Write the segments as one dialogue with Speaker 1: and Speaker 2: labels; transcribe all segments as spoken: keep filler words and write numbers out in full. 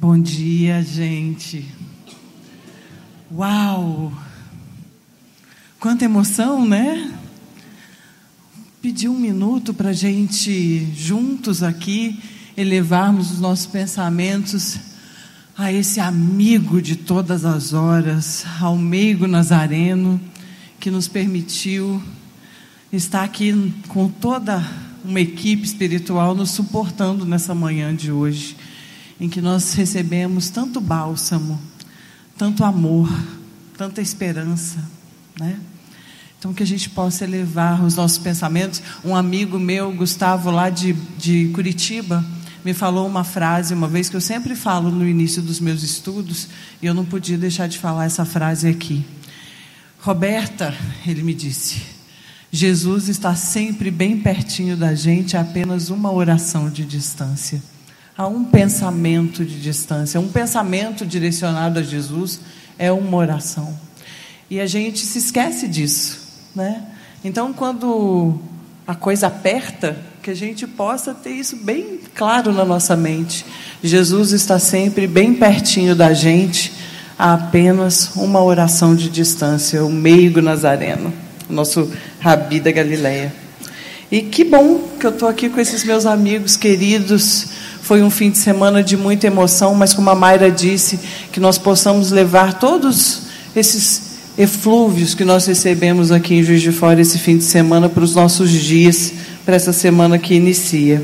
Speaker 1: Bom dia, gente. Uau! Quanta emoção, né? Pedir um minuto para a gente, juntos aqui, elevarmos os nossos pensamentos a esse amigo de todas as horas, ao meigo Nazareno, que nos permitiu estar aqui com toda uma equipe espiritual nos suportando nessa manhã de hoje, em que nós recebemos tanto bálsamo, tanto amor, tanta esperança, né? Então, que a gente possa elevar os nossos pensamentos. Um amigo meu, Gustavo, lá de, de Curitiba, me falou uma frase uma vez que eu sempre falo no início dos meus estudos, e eu não podia deixar de falar essa frase aqui. Roberta, ele me disse, Jesus está sempre bem pertinho da gente, a apenas uma oração de distância. Há um pensamento de distância, um pensamento direcionado a Jesus é uma oração. E a gente se esquece disso, né? Então, quando a coisa aperta, que a gente possa ter isso bem claro na nossa mente. Jesus está sempre bem pertinho da gente, a apenas uma oração de distância, o meigo Nazareno, o nosso Rabi da Galileia. E que bom que eu estou aqui com esses meus amigos queridos. Foi um fim de semana de muita emoção, mas como a Mayra disse, que nós possamos levar todos esses eflúvios que nós recebemos aqui em Juiz de Fora esse fim de semana para os nossos dias, para essa semana que inicia.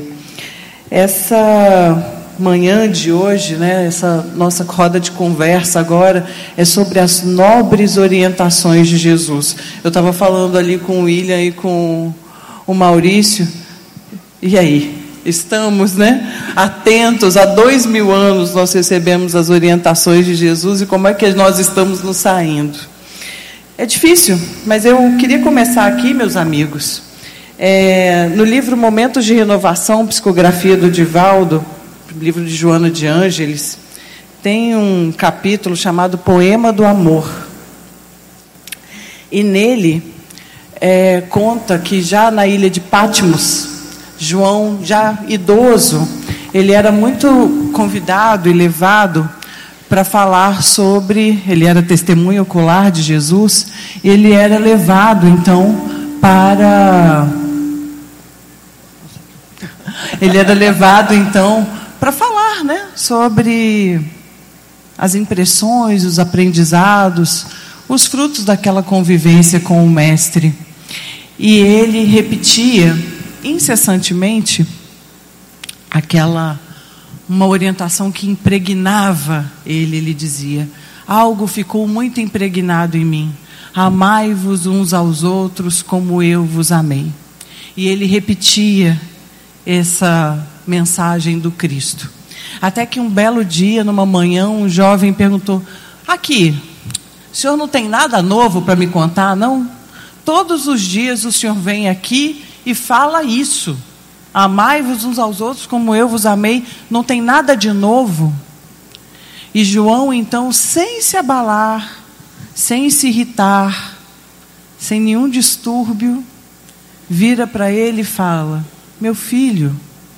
Speaker 1: Essa manhã de hoje, né, essa nossa roda de conversa agora é sobre as nobres orientações de Jesus. Eu estava falando ali com o William e com o Maurício, e aí? Estamos, né, atentos. Há dois mil anos nós recebemos as orientações de Jesus, e como é que nós estamos nos saindo? É difícil, mas eu queria começar aqui, meus amigos, é, no livro Momentos de Renovação, psicografia do Divaldo, livro de Joana de Ângeles, tem um capítulo chamado Poema do Amor. E nele é, conta que já na ilha de Patmos, João, já idoso, ele era muito convidado e levado para falar sobre, ele era testemunha ocular de Jesus, ele era levado então para, ele era levado então para falar, né, sobre as impressões, os aprendizados, os frutos daquela convivência com o mestre. E ele repetia incessantemente aquela, uma orientação que impregnava ele. Ele dizia, algo ficou muito impregnado em mim, amai-vos uns aos outros como eu vos amei. E ele repetia essa mensagem do Cristo, até que um belo dia, numa manhã, um jovem perguntou, aqui, o senhor não tem nada novo para me contar, não? Todos os dias o senhor vem aqui e fala isso, amai-vos uns aos outros como eu vos amei, não tem nada de novo? E João então, sem se abalar, sem se irritar, sem nenhum distúrbio, vira para ele e fala, meu filho,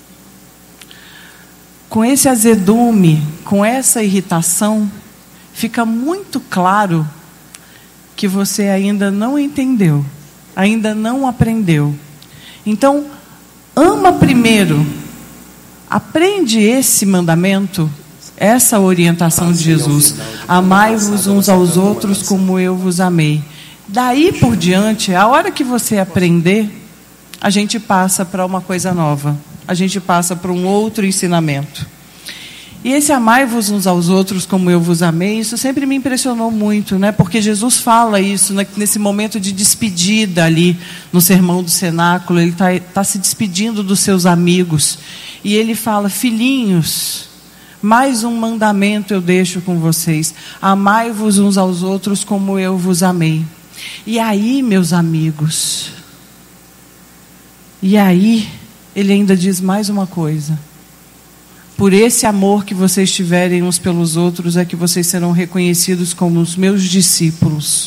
Speaker 1: com esse azedume, com essa irritação, fica muito claro que você ainda não entendeu, ainda não aprendeu. Então, ama primeiro, aprende esse mandamento, essa orientação de Jesus, amai-vos uns aos outros como eu vos amei. Daí por diante, a hora que você aprender, a gente passa para uma coisa nova, a gente passa para um outro ensinamento. E esse amai-vos uns aos outros como eu vos amei, isso sempre me impressionou muito, né? Porque Jesus fala isso nesse momento de despedida ali no Sermão do Cenáculo. Ele está tá se despedindo dos seus amigos e ele fala, filhinhos, mais um mandamento eu deixo com vocês, amai-vos uns aos outros como eu vos amei. E aí, meus amigos, e aí ele ainda diz mais uma coisa, por esse amor que vocês tiverem uns pelos outros é que vocês serão reconhecidos como os meus discípulos.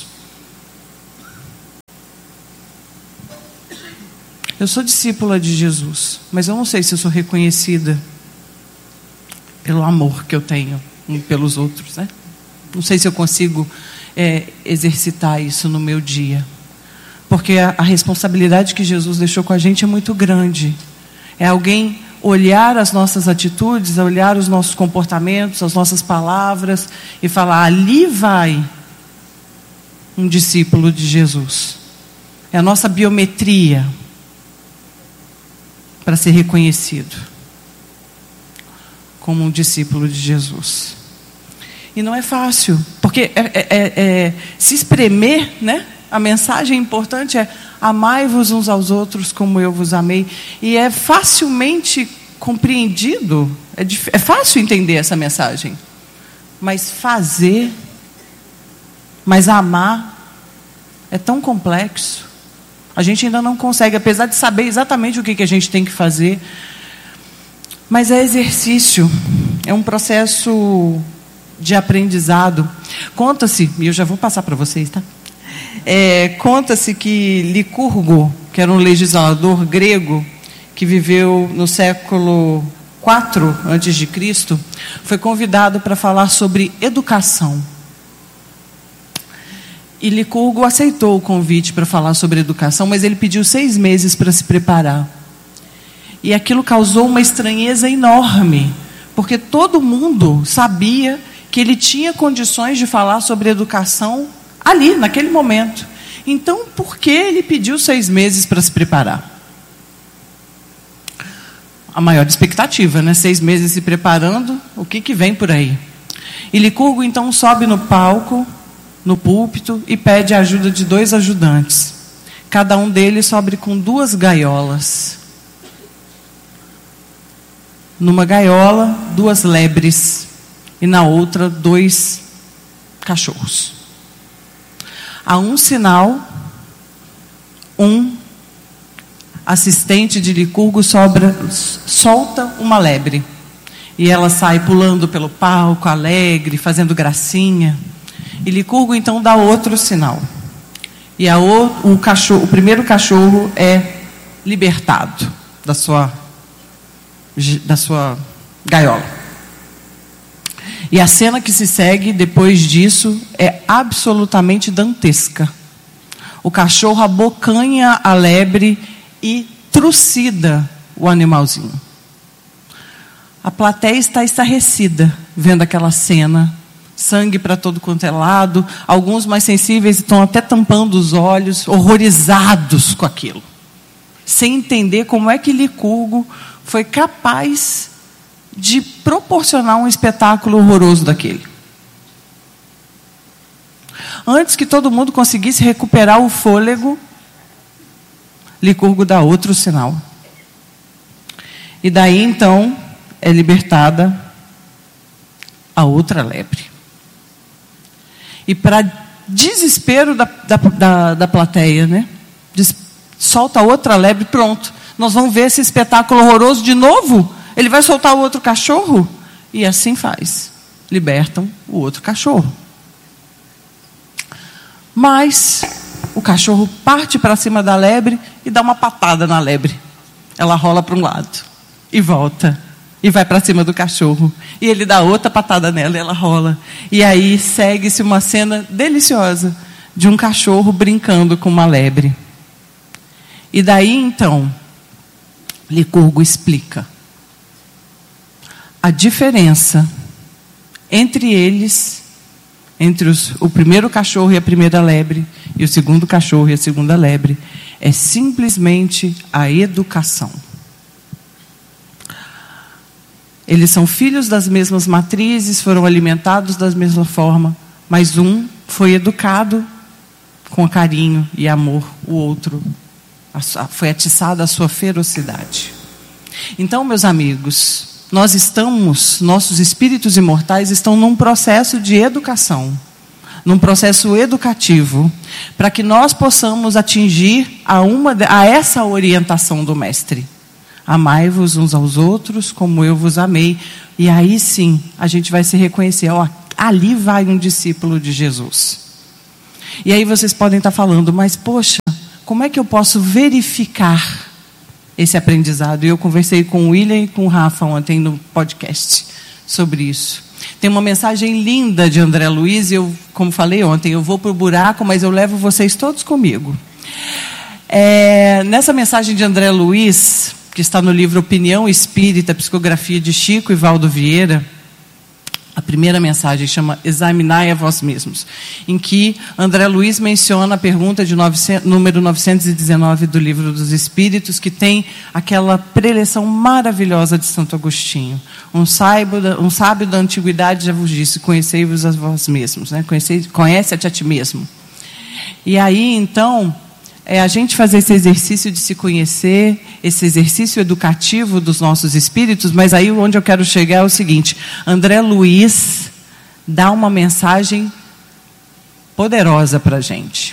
Speaker 1: Eu sou discípula de Jesus, mas eu não sei se eu sou reconhecida pelo amor que eu tenho um pelos outros, né? Não sei se eu consigo é, exercitar isso no meu dia, porque a, a responsabilidade que Jesus deixou com a gente é muito grande. É alguém olhar as nossas atitudes, olhar os nossos comportamentos, as nossas palavras e falar: ali vai um discípulo de Jesus. É a nossa biometria para ser reconhecido como um discípulo de Jesus. E não é fácil, porque é, é, é, se espremer, né? A mensagem importante é: amai-vos uns aos outros como eu vos amei. E é facilmente compreendido, é, dif- é fácil entender essa mensagem. Mas fazer, mas amar, é tão complexo. A gente ainda não consegue, apesar de saber exatamente o que, que a gente tem que fazer. Mas é exercício, é um processo de aprendizado. Conta-se, e eu já vou passar para vocês, tá? É, conta-se que Licurgo, que era um legislador grego, que viveu no século quatro antes de Cristo, foi convidado para falar sobre educação. E Licurgo aceitou o convite para falar sobre educação, mas ele pediu seis meses para se preparar. E aquilo causou uma estranheza enorme, porque todo mundo sabia que ele tinha condições de falar sobre educação ali, naquele momento. Então, por que ele pediu seis meses para se preparar? A maior expectativa, né? Seis meses se preparando, o que, que vem por aí? E Licurgo, então, sobe no palco, no púlpito, e pede a ajuda de dois ajudantes. Cada um deles sobe com duas gaiolas. Numa gaiola, duas lebres. E na outra, dois cachorros. A um sinal, um assistente de Licurgo sobra, solta uma lebre. E ela sai pulando pelo palco, alegre, fazendo gracinha. E Licurgo então dá outro sinal. E a o, o, cachorro, o primeiro cachorro é libertado da sua, da sua gaiola. E a cena que se segue depois disso é absolutamente dantesca. O cachorro abocanha a lebre e trucida o animalzinho. A plateia está estarrecida vendo aquela cena. Sangue para todo quanto é lado. Alguns mais sensíveis estão até tampando os olhos, horrorizados com aquilo, sem entender como é que Licurgo foi capaz de proporcionar um espetáculo horroroso daquele. Antes que todo mundo conseguisse recuperar o fôlego, Licurgo dá outro sinal. E daí então é libertada a outra lebre. E para desespero da, da, da, da plateia, né? Des, solta outra lebre, pronto. Nós vamos ver esse espetáculo horroroso de novo. Ele vai soltar o outro cachorro? E assim faz. Libertam o outro cachorro. Mas o cachorro parte para cima da lebre e dá uma patada na lebre. Ela rola para um lado e volta. E vai para cima do cachorro. E ele dá outra patada nela e ela rola. E aí segue-se uma cena deliciosa de um cachorro brincando com uma lebre. E daí então, Licurgo explica a diferença entre eles, entre os, o primeiro cachorro e a primeira lebre, e o segundo cachorro e a segunda lebre, é simplesmente a educação. Eles são filhos das mesmas matrizes, foram alimentados da mesma forma, mas um foi educado com carinho e amor, o outro foi atiçado à sua ferocidade. Então, meus amigos, nós estamos, nossos espíritos imortais estão num processo de educação, num processo educativo, para que nós possamos atingir a, uma, a essa orientação do Mestre. Amai-vos uns aos outros como eu vos amei. E aí sim, a gente vai se reconhecer. Ó, ali vai um discípulo de Jesus. E aí vocês podem estar falando, mas poxa, como é que eu posso verificar esse aprendizado. E eu conversei com o William e com o Rafa ontem no podcast sobre isso. Tem uma mensagem linda de André Luiz, e eu, como falei ontem, eu vou para o buraco, mas eu levo vocês todos comigo. É, nessa mensagem de André Luiz, que está no livro Opinião Espírita, Psicografia de Chico e Valdo Vieira, a primeira mensagem chama Examinai a vós mesmos, em que André Luiz menciona a pergunta de novecentos, número novecentos e dezenove do Livro dos Espíritos, que tem aquela preleção maravilhosa de Santo Agostinho. Um sábio da, um sábio da antiguidade já vos disse, conhecei-vos a vós mesmos, né? Conhecei, conhece-te a ti mesmo. E aí, então, é a gente fazer esse exercício de se conhecer, esse exercício educativo dos nossos espíritos, mas aí onde eu quero chegar é o seguinte: André Luiz dá uma mensagem poderosa para a gente.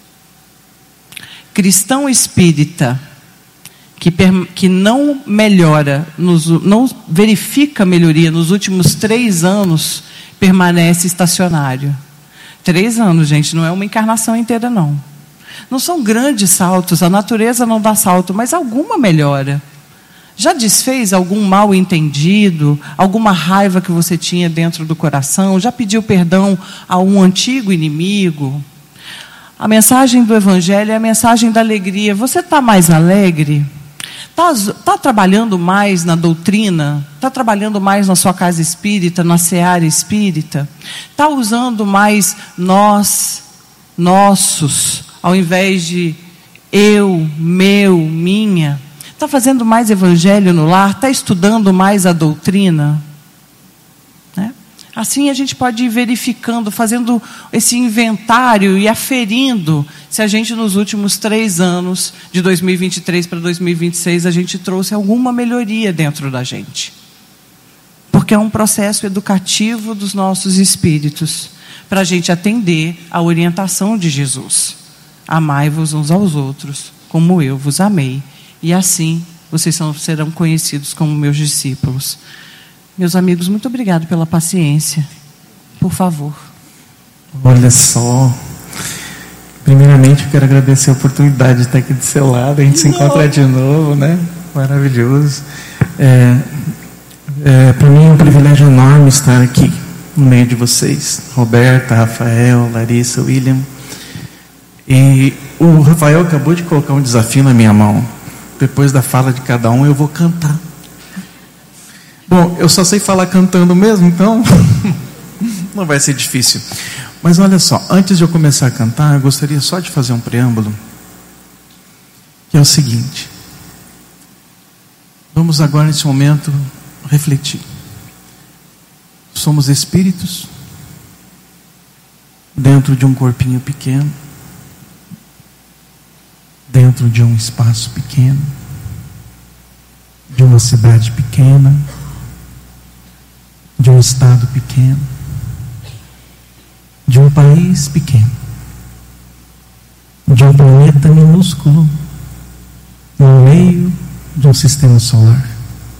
Speaker 1: Cristão espírita que, que não melhora, nos, não verifica melhoria nos últimos três anos, permanece estacionário. Três anos, gente, não é uma encarnação inteira, não. Não são grandes saltos, a natureza não dá salto, mas alguma melhora. Já desfez algum mal entendido, alguma raiva que você tinha dentro do coração? Já pediu perdão a um antigo inimigo? A mensagem do Evangelho é a mensagem da alegria. Você está mais alegre? Está tá trabalhando mais na doutrina? Está trabalhando mais na sua casa espírita, na seara espírita? Está usando mais nós, nossos, ao invés de eu, meu, minha? Está fazendo mais evangelho no lar? Está estudando mais a doutrina? Né? Assim a gente pode ir verificando, fazendo esse inventário e aferindo se a gente nos últimos três anos, de dois mil e vinte e três para dois mil e vinte e seis, a gente trouxe alguma melhoria dentro da gente. Porque é um processo educativo dos nossos espíritos, para a gente atender a orientação de Jesus. Amai-vos uns aos outros, como eu vos amei. E assim, vocês são, serão conhecidos como meus discípulos. Meus amigos, muito obrigado pela paciência. Por favor.
Speaker 2: Olha só. Primeiramente, eu quero agradecer a oportunidade de estar aqui do seu lado. A gente se encontra de novo, né? Maravilhoso. É, é, para mim é um privilégio enorme estar aqui no meio de vocês. Roberta, Rafael, Larissa, William. E o Rafael acabou de colocar um desafio na minha mão. Depois da fala de cada um, eu vou cantar. Bom, eu só sei falar cantando mesmo, então não vai ser difícil. Mas olha só, antes de eu começar a cantar, eu gostaria só de fazer um preâmbulo, que é o seguinte. Vamos agora, nesse momento, refletir. Somos espíritos dentro de um corpinho pequeno, dentro de um espaço pequeno, de uma cidade pequena, de um estado pequeno, de um país pequeno, de um planeta minúsculo, no meio de um sistema solar.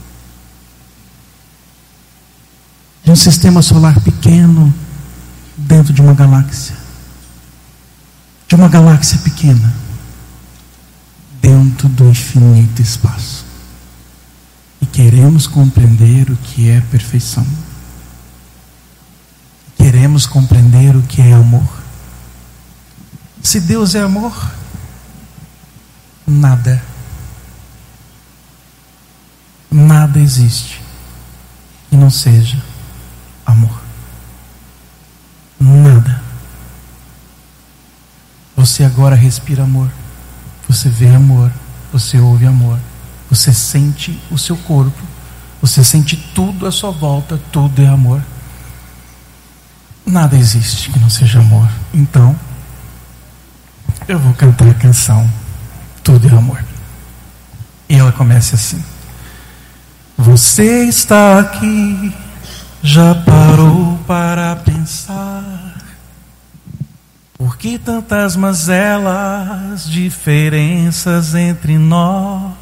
Speaker 2: De um sistema solar pequeno, dentro de uma galáxia. De uma galáxia pequena, dentro do infinito espaço. E queremos compreender o que é perfeição. Queremos compreender o que é amor. Se Deus é amor, nada, nada existe que não seja amor. Nada. Você agora respira amor. Você vê amor, você ouve amor, você sente o seu corpo, você sente tudo à sua volta, tudo é amor. Nada existe que não seja amor. Então, eu vou cantar a canção Tudo é Amor. E ela começa assim: você está aqui, já parou para pensar? Por que tantas mazelas, diferenças entre nós?